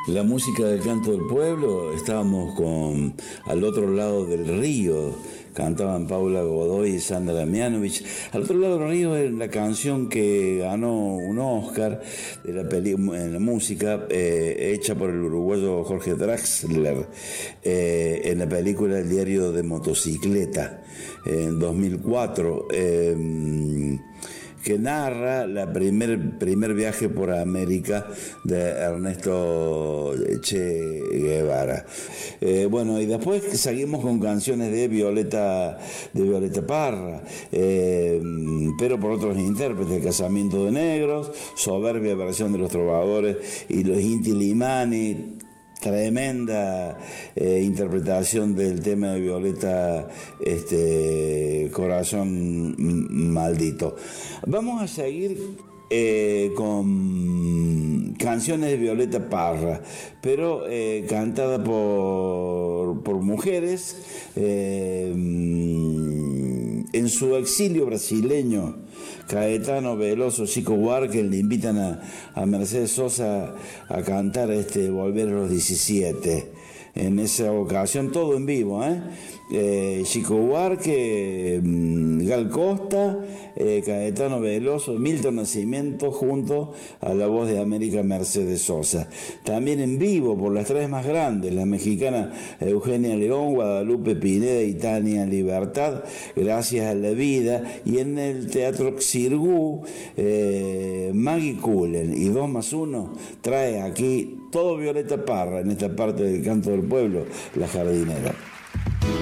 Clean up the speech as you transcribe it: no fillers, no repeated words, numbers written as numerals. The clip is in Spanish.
La música del canto del pueblo, estábamos con Al otro lado del río, cantaban Paula Godoy y Sandra Damianovich. Al otro lado del río es la canción que ganó un Oscar de en la música, hecha por el uruguayo Jorge Draxler, en la película El diario de motocicleta, en 2004. Que narra la primer viaje por América de Ernesto Che Guevara. Bueno, y después seguimos con canciones de Violeta Parra, pero por otros intérpretes: El casamiento de negros, soberbia versión de Los Trovadores y los Inti Illimani. Tremenda interpretación del tema de Violeta, Corazón Maldito. Vamos a seguir con canciones de Violeta Parra, pero cantada por mujeres en su exilio brasileño. Caetano Veloso, Chico Buarque le invitan a Mercedes Sosa a cantar Volver a los 17. En esa ocasión todo en vivo, Chico Buarque, Gal Costa, Caetano Veloso, Milton Nascimento junto a la voz de América Mercedes Sosa. También en vivo por las tres más grandes, la mexicana Eugenia León, Guadalupe Pineda y Tania Libertad, Gracias a la vida, y en el Teatro Xirgu, Maggie Cullen y 2+1 trae aquí todo Violeta Parra en esta parte del canto del pueblo, La Jardinera.